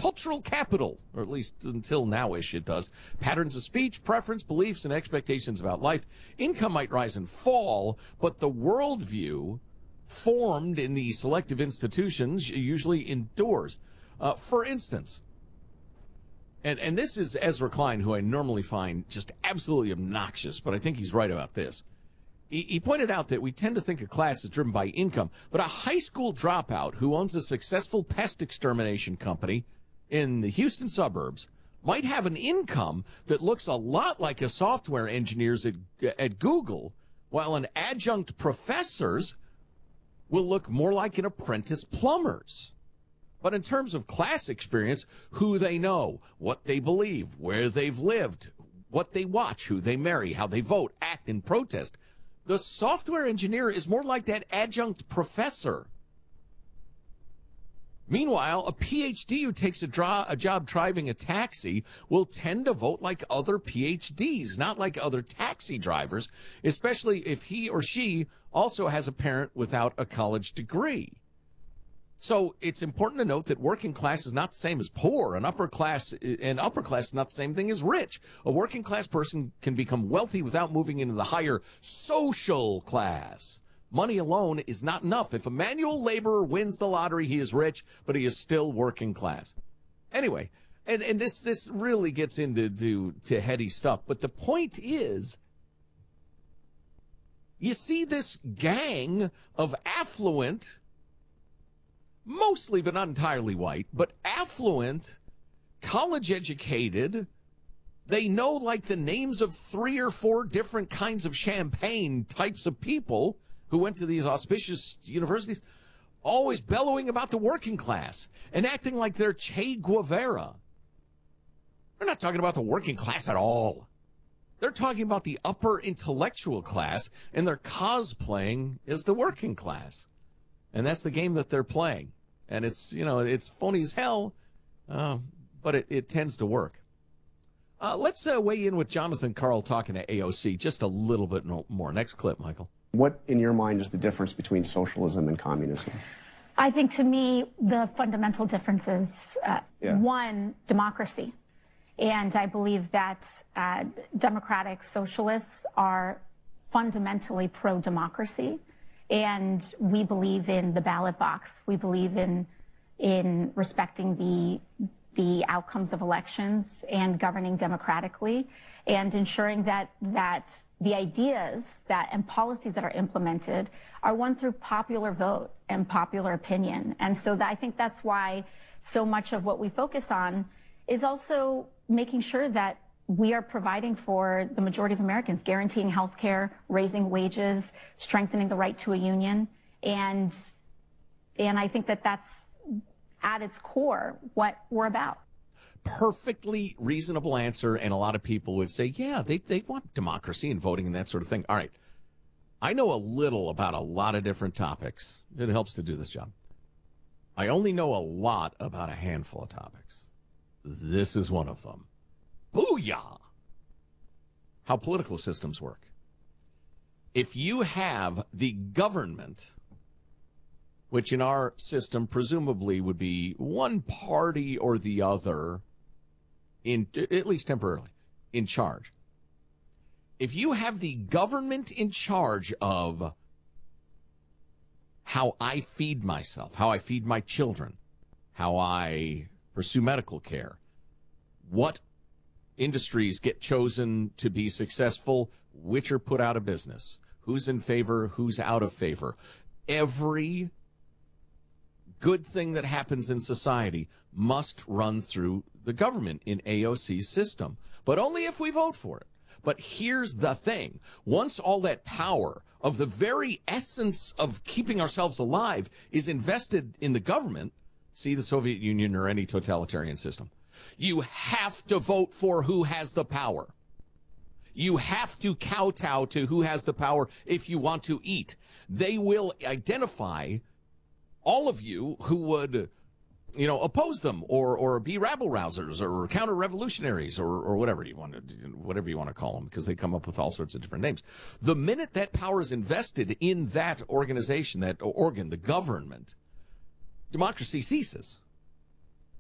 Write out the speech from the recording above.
cultural capital, or at least until now-ish it does. Patterns of speech, preference, beliefs, and expectations about life. Income might rise and fall, but the worldview formed in the selective institutions usually endures. For instance, and this is Ezra Klein, who I normally find just absolutely obnoxious, but I think he's right about this. He pointed out that we tend to think a class is driven by income, but a high school dropout who owns a successful pest extermination company in the Houston suburbs might have an income that looks a lot like a software engineer's at Google, while an adjunct professor's will look more like an apprentice plumber's. But in terms of class experience, who they know, what they believe, where they've lived, what they watch, who they marry, how they vote, act, and protest, the software engineer is more like that adjunct professor. Meanwhile, a PhD who takes a job driving a taxi will tend to vote like other PhDs, not like other taxi drivers, especially if he or she also has a parent without a college degree. So it's important to note that working class is not the same as poor, and upper class is not the same thing as rich. A working class person can become wealthy without moving into the higher social class. Money alone is not enough. If a manual laborer wins the lottery, he is rich, but he is still working class. Anyway, and this really gets into heady stuff, but the point is, you see this gang of affluent, mostly but not entirely white, but affluent, college-educated, they know like the names of 3 or 4 different kinds of champagne types of people who went to these auspicious universities, always bellowing about the working class and acting like they're Che Guevara. They're not talking about the working class at all. They're talking about the upper intellectual class, and they're cosplaying as the working class. And that's the game that they're playing. And it's, it's phony as hell, but it tends to work. Let's weigh in with Jonathan Karl talking to AOC just a little bit more. Next clip, Michael. What, in your mind, is the difference between socialism and communism? I think, to me, the fundamental difference is, one, democracy. And I believe that democratic socialists are fundamentally pro-democracy. And we believe in the ballot box. We believe in respecting the outcomes of elections and governing democratically and ensuring that the ideas and policies that are implemented are won through popular vote and popular opinion. And so I think that's why so much of what we focus on is also making sure that we are providing for the majority of Americans, guaranteeing health care, raising wages, strengthening the right to a union. And I think that that's at its core what we're about. Perfectly reasonable answer, and a lot of people would say, yeah, they want democracy and voting and that sort of thing. All right. I know a little about a lot of different topics. It helps to do this job. I only know a lot about a handful of topics. This is one of them. Booyah! How political systems work. If you have the government, which in our system presumably would be one party or the other, at least temporarily, in charge. If you have the government in charge of how I feed myself, how I feed my children, how I pursue medical care, what industries get chosen to be successful, which are put out of business, who's in favor, who's out of favor. Every good thing that happens in society must run through the government in AOC's system, but only if we vote for it. But here's the thing. Once all that power of the very essence of keeping ourselves alive is invested in the government, see the Soviet Union or any totalitarian system, you have to vote for who has the power. You have to kowtow to who has the power if you want to eat. They will identify all of you who would, oppose them or be rabble-rousers or counter-revolutionaries or whatever you want to call them, because they come up with all sorts of different names. The minute that power is invested in that organization, that organ, the government, democracy ceases.